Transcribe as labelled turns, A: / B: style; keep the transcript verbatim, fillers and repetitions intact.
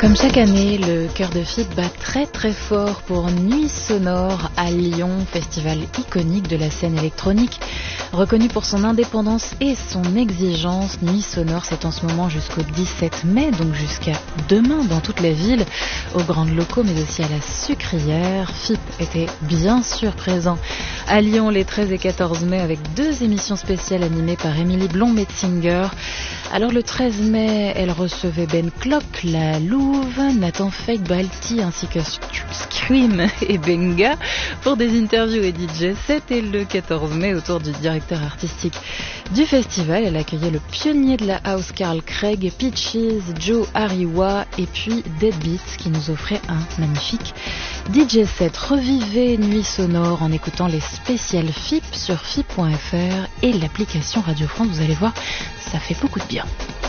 A: Comme chaque année, le cœur de F I P bat très très fort pour Nuit Sonore à Lyon, festival iconique de la scène électronique. Reconnu pour son indépendance et son exigence, Nuit Sonore c'est en ce moment jusqu'au dix-sept mai, donc jusqu'à demain dans toute la ville, aux grandes locaux mais aussi à la Sucrière. F I P était bien sûr présent à Lyon les treize et quatorze mai avec deux émissions spéciales animées par Émilie Blond-Metzinger. Alors le treize mai, elle recevait Ben Clock, la Louve, Nathan Fate, Balti ainsi que Scream et Benga pour des interviews et D J sets. Et le quatorze mai, autour du directeur artistique du festival, elle accueillait le pionnier de la house Carl Craig, Peaches, Joe Ariwa et puis Deadbeats qui nous offrait un magnifique D J set. Revivez Nuit Sonore en écoutant les spéciales F I P sur F I P point F R et l'application Radio France. Vous allez voir, ça fait beaucoup de bien.